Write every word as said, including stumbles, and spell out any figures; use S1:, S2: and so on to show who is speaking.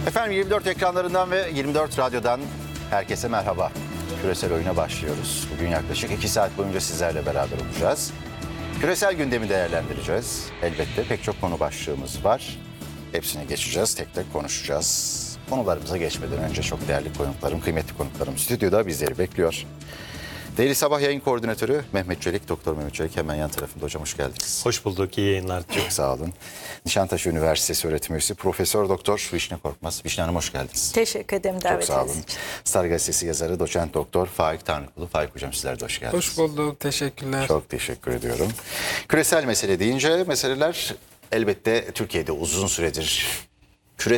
S1: Efendim yirmi dört ekranlarından ve yirmi dört radyodan herkese merhaba. Küresel oyuna başlıyoruz. Bugün yaklaşık iki saat boyunca sizlerle beraber olacağız. Küresel gündemi değerlendireceğiz. Elbette pek çok konu başlığımız var. Hepsine geçeceğiz, tek tek konuşacağız. Konularımıza geçmeden önce çok değerli konuklarım, kıymetli konuklarım stüdyoda bizleri bekliyor. Daily Sabah yayın koordinatörü Mehmet Çelik, Doktor Mehmet Çelik hemen yan tarafında. Hocam hoş geldiniz.
S2: Hoş bulduk, iyi yayınlar.
S1: Çok sağ olun. Nişantaşı Üniversitesi öğretim üyesi Profesör Doktor Vişne Korkmaz. Vişne Hanım hoş geldiniz.
S3: Teşekkür ederim davetiniz
S1: Çok sağ olun.
S3: için.
S1: Star Gazetesi yazarı Doçent Doktor Faik Tanrıkulu. Faik Hocam sizler de hoş geldiniz.
S4: Hoş bulduk, teşekkürler.
S1: Çok teşekkür ediyorum. Küresel mesele deyince meseleler elbette Türkiye'de uzun süredir